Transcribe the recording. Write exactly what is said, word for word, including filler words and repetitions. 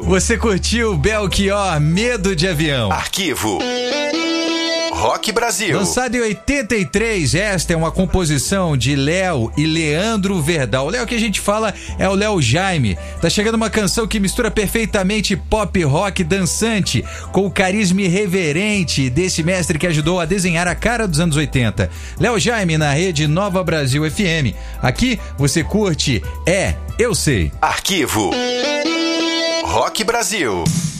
Você curtiu Belchior, Medo de Avião. Arquivo Rock Brasil. Lançado em oitenta e três, esta é uma composição de Léo e Leandro Verdal. O Léo que a gente fala é o Léo Jaime. Tá chegando uma canção que mistura perfeitamente pop rock dançante com o carisma irreverente desse mestre que ajudou a desenhar a cara dos anos oitenta. Léo Jaime na rede Nova Brasil F M. Aqui você curte É, Eu Sei. Arquivo Rock Brasil.